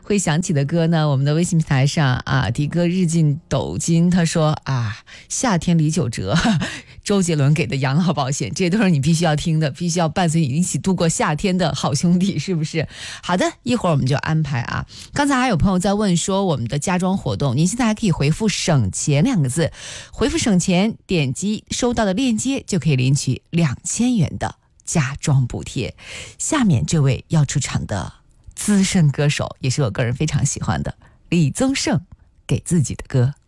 会想起的歌呢？我们的微信平台上啊，迪哥日进斗金，他说啊，夏天李玖哲，周杰伦给的养老保险，这些都是你必须要听的，必须要伴随你一起度过夏天的好兄弟，是不是？好的，一会儿我们就安排啊。刚才还有朋友在问说我们的家装活动，您现在还可以回复省钱2个字，回复省钱，点击收到的链接就可以领取2000元的家装补贴。下面这位要出场的资深歌手，也是我个人非常喜欢的李宗盛给自己的歌。